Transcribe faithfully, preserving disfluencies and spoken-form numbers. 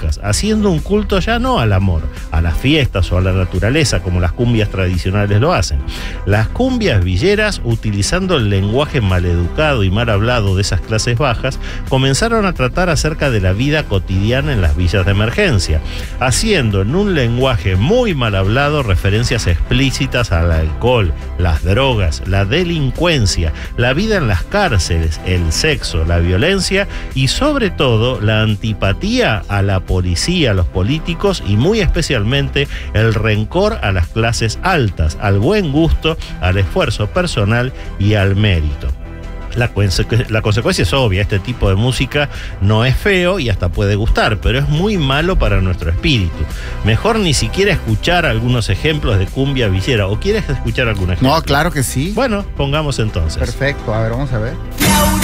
bajas, haciendo un culto ya no al amor, a las fiestas o a la naturaleza, como las cumbias tradicionales lo hacen. Las cumbias villeras, utilizando el lenguaje maleducado y mal hablado de esas clases bajas, comenzaron a tratar acerca de la vida cotidiana en las villas de emergencia, haciendo en un lenguaje muy mal hablado referencias explícitas al alcohol, las drogas, la delincuencia, la vida en las cárceles, el sexo, la violencia y sobre todo la antipatía a la policía, a los políticos y muy especialmente el rencor a las clases altas, al buen gusto, al esfuerzo personal y al mérito. La, conse- la consecuencia es obvia, este tipo de música no es feo y hasta puede gustar, pero es muy malo para nuestro espíritu. Mejor ni siquiera escuchar algunos ejemplos de cumbia villera. ¿O quieres escuchar algún ejemplo? No, claro que sí. Bueno, pongamos entonces. Perfecto, a ver, vamos a ver.